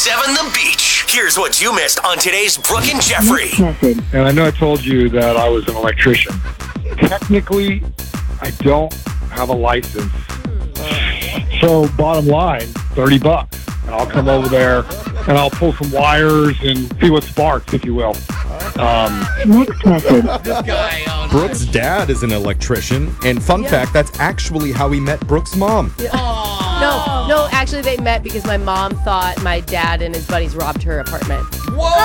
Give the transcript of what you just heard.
101.7 The Beach. Here's what you missed on today's Brooke and Jeffrey. And I know I told you that I was an electrician. Technically, I don't have a license. So bottom line, $30. And I'll come over there and I'll pull some wires and see what sparks, if you will. Next message. Brooke's dad is an electrician, and fun fact, that's actually how he met Brooke's mom. No, actually they met because my mom thought my dad and his buddies robbed her apartment. Whoa!